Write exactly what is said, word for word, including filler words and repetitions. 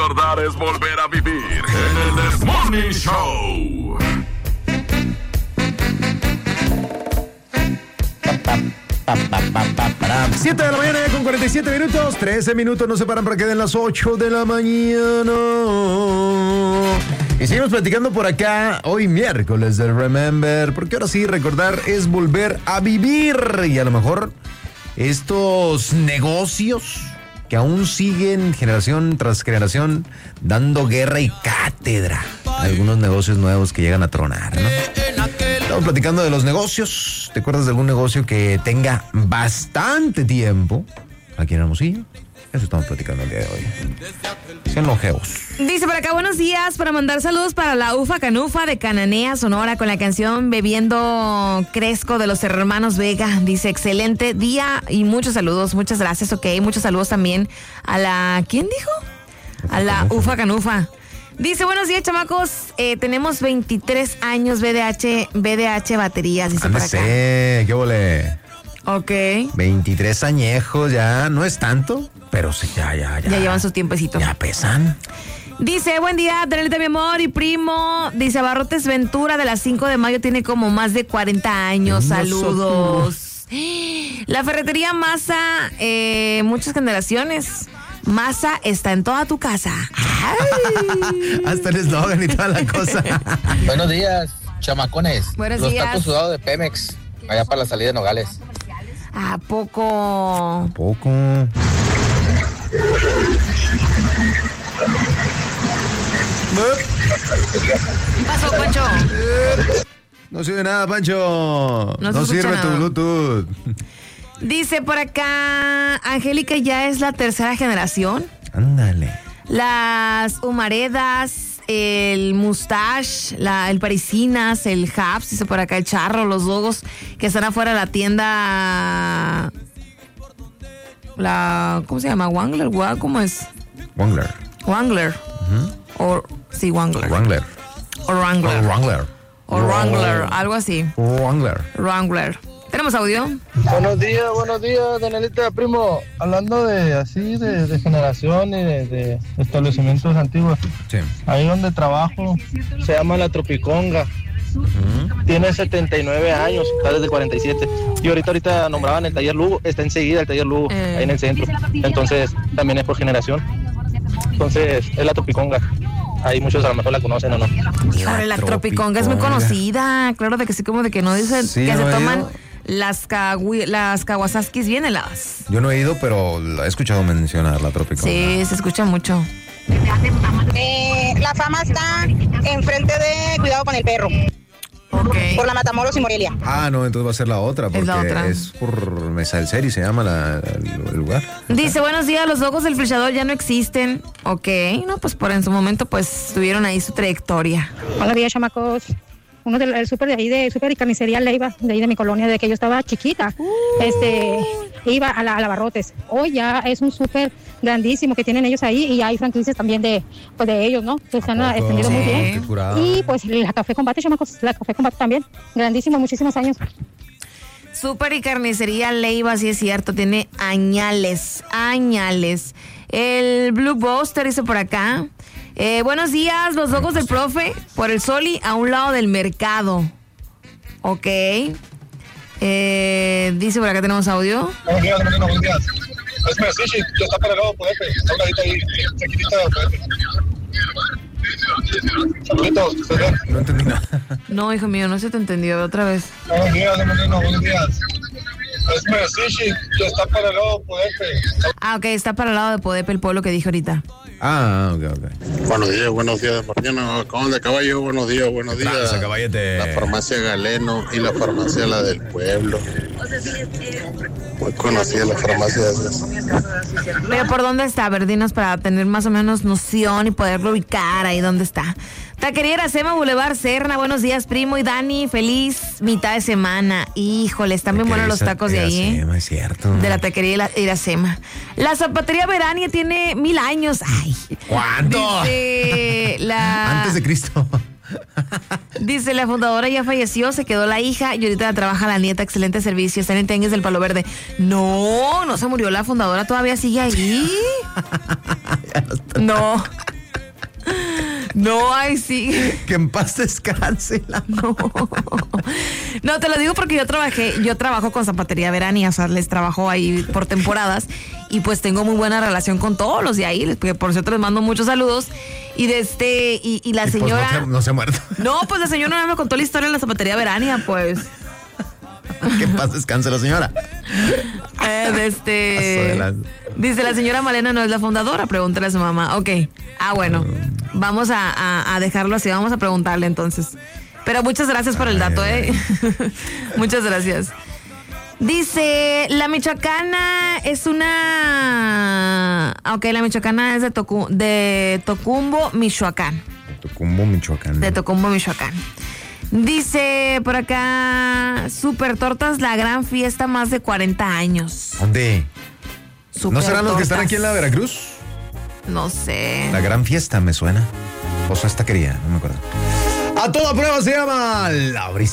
Recordar es volver a vivir en el This Morning Show. siete de la mañana con cuarenta y siete minutos, trece minutos nos separan para que den las ocho de la mañana. Y seguimos platicando por acá, hoy miércoles del Remember, porque ahora sí, recordar es volver a vivir. Y a lo mejor estos negocios que aún siguen generación tras generación dando guerra y cátedra. Algunos negocios nuevos que llegan a tronar, ¿no? Estamos platicando de los negocios. ¿Te acuerdas de algún negocio que tenga bastante tiempo aquí en Hermosillo? Eso estamos platicando el día de hoy. Sean longevos. Dice por acá, buenos días, para mandar saludos para la Ufa Canufa de Cananea, Sonora, con la canción Bebiendo Cresco de los hermanos Vega. Dice, excelente día y muchos saludos, muchas gracias, ok. Muchos saludos también a la, ¿quién dijo? A la Ufa Canufa. Dice, buenos días, chamacos, eh, tenemos veintitrés años, B D H, B D H baterías, dice por acá. Sé, qué vole. Ok. veintitrés añejos, ya no es tanto, pero sí, ya, ya, ya. Ya llevan su tiempecito. Ya pesan. Dice, buen día, Danielita, mi amor y primo. Dice, Abarrotes Ventura de las cinco de mayo tiene como más de cuarenta años. Saludos. La ferretería Masa, eh, muchas generaciones. Masa está en toda tu casa. Hasta el eslogan y toda la cosa. Buenos días, chamacones. Buenos Los días. tacos sudados de Pemex, allá para la salida de Nogales. ¿A poco? ¿A poco? ¿Qué pasó, Pancho? No sirve nada, Pancho. No, No, se sirve escucha tu nada. Bluetooth. Dice por acá, Angélica ya es la tercera generación. Ándale. Las humaredas, el mustache, la, el parisinas, el Habs, dice por acá el charro, los dogos que están afuera de la tienda. La, ¿cómo se llama? Wangler, Wa- ¿cómo es? Wangler. Wangler. Uh-huh. O, sí, Wangler. Wangler. O Wrangler. O Wrangler. O Wrangler, algo así. Wrangler. Wrangler. ¿Tenemos audio? Buenos días, buenos días, Danielita, primo. Hablando de así, de, de generación y de, de establecimientos antiguos. Sí. Ahí donde trabajo se llama La Tropiconga. Uh-huh. Tiene setenta y nueve años, está desde cuarenta y siete. Y ahorita, ahorita nombraban el taller Lugo, está enseguida el taller Lugo, Eh. ahí en el centro. Entonces, también es por generación. Entonces, es La Tropiconga. Ahí muchos a lo mejor la conocen o no. Híjole, la Tropiconga es muy conocida. Claro de que sí, como de que no dicen Sí, que no se he toman ido. las, kawi- las Kawasaskis bien heladas. Yo no he ido, pero la he escuchado mencionar la Tropiconga. Sí, se escucha mucho. Eh, la fama está enfrente de Cuidado con el Perro, Ok. por la Matamoros y Morelia. Ah, no, entonces va a ser la otra, porque Es la otra. es por Mesa del Ceri, se llama la, el, el lugar. Dice, buenos días, los logos del flechador ya no existen. Ok, no, pues por en su momento pues tuvieron ahí su trayectoria. Buenos días, chamacos. Uno del el súper de ahí, de súper y carnicería Leiva, de ahí de mi colonia, de que yo estaba chiquita. Este, iba a la, a la Abarrotes. Hoy ya es un súper grandísimo que tienen ellos ahí y hay franquicias también de, pues de ellos, ¿no? Que se han ¿A poco? extendido muy Sí. bien. Qué curado. Y pues la Café Combate, chamacos, la Café Combate también. Grandísimo, muchísimos años. Súper y carnicería Leiva, sí es cierto, tiene añales, añales. El Blue Buster dice por acá. Eh, buenos días, los logos del profe por el Soli a un lado del mercado. Ok. Eh, dice por acá tenemos audio. Buenos días, hermano, buenos días. Es Mercedes, ya está para el lado de Podepe, está ahorita ahí, cerquita de Podepe. Saluditos, ¿estás bien? No entendí nada. No, hijo mío, no se te entendió otra vez. Buenos días, hermano, buenos días. Es Mercedes, ya está para el lado de Podepe. Ah, ok, está para el lado de Podepe, el pueblo que dije ahorita. Ah, ok, ok. Buenos días, buenos días, Mariano. ¿Cómo de caballo? Buenos días, buenos días. Tranza, caballete. La farmacia Galeno y la farmacia La del Pueblo. Muy conocida la farmacia esas. Pero ¿por dónde está? A ver, dinos para tener más o menos noción y poderlo ubicar ahí dónde está. Taquería Iracema, Boulevard Serna. Buenos días, primo y Dani. Feliz mitad de semana. Híjole, están bien buenos los tacos de ahí, ¿eh? Iracema, es cierto. De la taquería Ira- Iracema. La zapatería Verania tiene mil años. Ay. ¿Cuánto? Dice la... Antes de Cristo. Dice, la fundadora ya falleció, se quedó la hija y ahorita la trabaja la nieta. Excelente servicio, está en Tengues del Palo Verde. No, no se murió la fundadora, todavía sigue ahí. No. No, ay, sí. Que en paz descanse la No. No, te lo digo porque yo trabajé, yo trabajo con Zapatería Verania, o sea, les trabajo ahí por temporadas y pues tengo muy buena relación con todos los de ahí, porque por cierto les mando muchos saludos y de este, y, y la y pues señora... no, se, no se ha muerto. No, pues la señora no me contó la historia de la Zapatería Verania, pues. Que en paz descanse la señora. Eh, de este... Dice, la señora Malena no es la fundadora, pregúntale a su mamá. Ok, ah, bueno, vamos a, a, a dejarlo así, vamos a preguntarle entonces. Pero muchas gracias por el dato, ¿eh? Muchas gracias. Dice, la michoacana es una... Ok, la michoacana es de, Tocu... de Tocumbo, Michoacán. Tocumbo, Michoacán. De Tocumbo, Michoacán. Dice por acá, Super Tortas, la gran fiesta, más de cuarenta años. ¿Dónde? Super ¿No serán los que están Tortas. aquí en la Veracruz? No sé. La gran fiesta me suena. O sea, esta quería, no me acuerdo. A toda prueba se llama La Brisa.